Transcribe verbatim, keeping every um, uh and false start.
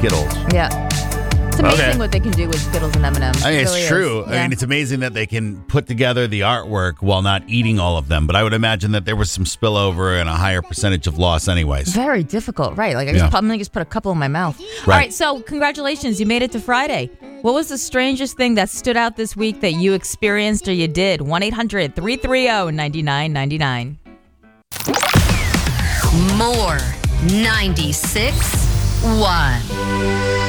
Skittles. Yeah. It's amazing Okay. what they can do with Skittles and M and M's. I mean, It it's really true. is. I Yeah. mean, it's amazing that they can put together the artwork while not eating all of them. But I would imagine that there was some spillover and a higher percentage of loss anyways. Very difficult, right? Like I Yeah. just probably just put a couple in my mouth. All Right. right, so congratulations, you made it to Friday. What was the strangest thing that stood out this week that you experienced or you did? one eight hundred three three zero nine nine nine nine. More ninety-six point one.